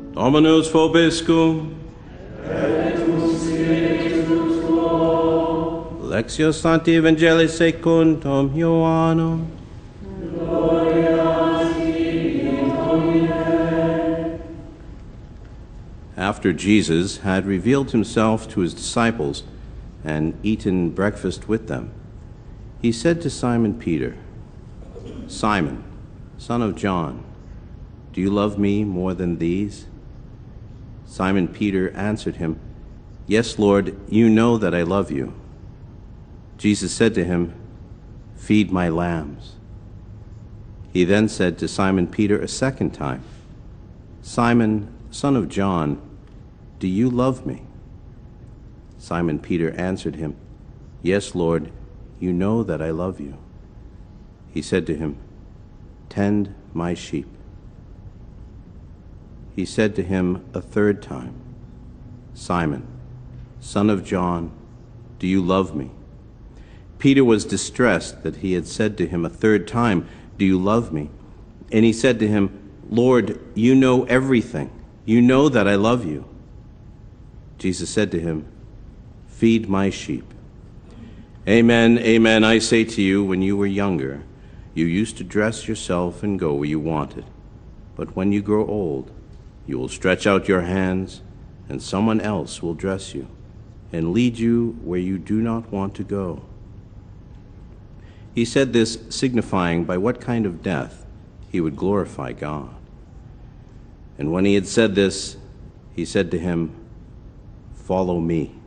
Dominus vobiscum. Lectio Sancti Evangelii secundum Ioannem. After Jesus had revealed himself to his disciples and eaten breakfast with them, he said to Simon Peter, "Simon, son of John, do you love me more than these?" Simon Peter answered him, "Yes, Lord, you know that I love you." Jesus said to him, "Feed my lambs." He then said to Simon Peter a second time, "Simon, son of John, do you love me?" Simon Peter answered him, "Yes, Lord, you know that I love you." He said to him, "Tend my sheep." He said to him a third time, "Simon, son of John, do you love me?" Peter was distressed that he had said to him a third time, "Do you love me?" And he said to him, "Lord, you know everything. You know that I love you." Jesus said to him, "Feed my sheep. Amen, amen, I say to you, when you were younger, you used to dress yourself and go where you wanted. But when you grow old, you will stretch out your hands, and someone else will dress you and lead you where you do not want to go." He said this, signifying by what kind of death he would glorify God. And when he had said this, he said to him, "Follow me."